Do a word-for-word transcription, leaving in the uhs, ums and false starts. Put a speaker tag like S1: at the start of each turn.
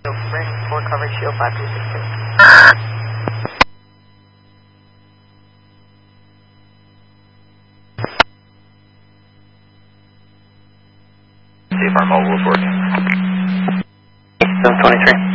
S1: Bring full coverage, shield five two six two.
S2: See if our mobile is working.
S3: seven twenty-three.